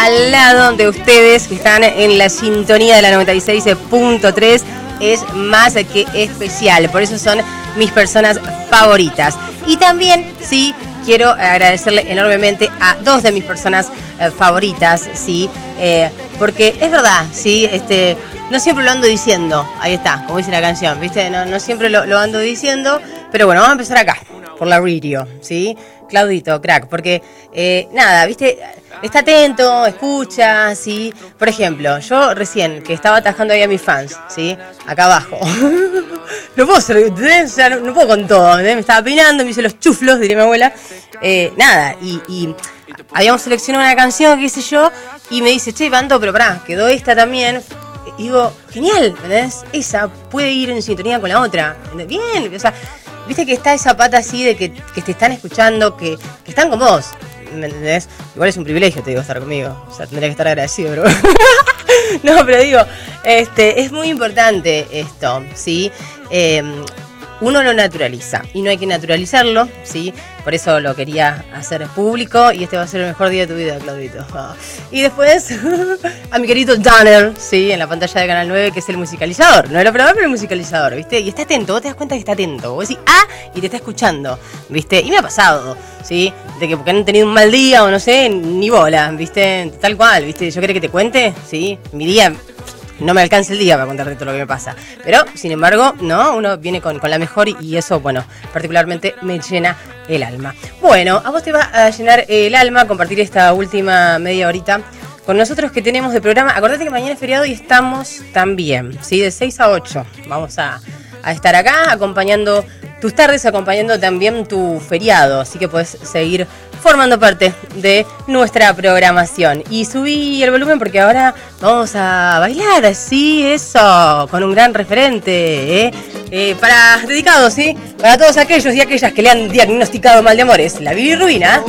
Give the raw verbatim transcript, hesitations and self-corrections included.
al lado de ustedes que están en la sintonía de la noventa y seis punto tres es más que especial, por eso son mis personas favoritas. Y también, sí, quiero agradecerle enormemente a dos de mis personas eh, favoritas, sí, eh, porque es verdad, sí, este, no siempre lo ando diciendo, ahí está, como dice la canción, ¿viste? No, no siempre lo, lo ando diciendo, pero bueno, vamos a empezar acá, por la radio, ¿sí? Claudito, crack, porque, eh, nada, ¿viste? Está atento, escucha, ¿sí? Por ejemplo, yo recién, que estaba atajando ahí a mis fans, ¿sí? Acá abajo. No puedo ser, o sea, no, no puedo con todo, ¿eh? Me estaba peinando, me hice los chuflos, diría mi abuela. Eh, nada, y, y habíamos seleccionado una canción, qué sé yo, y me dice, che, Bando, pero pará, quedó esta también. Y digo, genial, ¿entendés? Esa puede ir en sintonía con la otra. ¿Entendés? Bien, o sea, viste que está esa pata así de que, que te están escuchando, que, que están con vos. ¿Me entendés? Igual es un privilegio, te digo, estar conmigo. O sea, tendría que estar agradecido, pero... No, pero digo, este, es muy importante esto, ¿sí? Eh, uno lo naturaliza y no hay que naturalizarlo, ¿sí? Por eso lo quería hacer público y este va a ser el mejor día de tu vida, Claudito. Oh. Y después a mi querido Danner, ¿sí? En la pantalla de Canal nueve, que es el musicalizador. No el operador, pero el musicalizador, ¿viste? Y está atento, vos te das cuenta que está atento. Vos decís, ah, y te está escuchando, ¿viste? Y me ha pasado, ¿sí? De que porque han tenido un mal día o no sé, ni bola, ¿viste? Tal cual, ¿viste? Yo quería que te cuente, ¿sí? Mi día... No me alcanza el día para contarte todo lo que me pasa. Pero, sin embargo, no, uno viene con, con la mejor y, y eso, bueno, particularmente me llena el alma. Bueno, a vos te va a llenar el alma compartir esta última media horita con nosotros que tenemos de programa. Acordate que mañana es feriado y estamos también, ¿sí? De seis a ocho. Vamos a, a estar acá acompañando tus tardes, acompañando también tu feriado. Así que podés seguir formando parte de nuestra programación. Y subí el volumen porque ahora vamos a bailar, sí, eso, con un gran referente, ¿eh? Eh, para dedicados, ¿sí? Para todos aquellos y aquellas que le han diagnosticado mal de amores, la bilirrubina.